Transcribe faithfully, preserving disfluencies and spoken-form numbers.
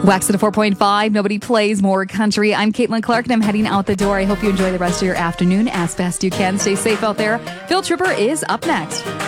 Wax at a four point five. Nobody plays more country. I'm Caitlin Clark, and I'm heading out the door. I hope you enjoy the rest of your afternoon as best you can. Stay safe out there. Phil Tripper is up next.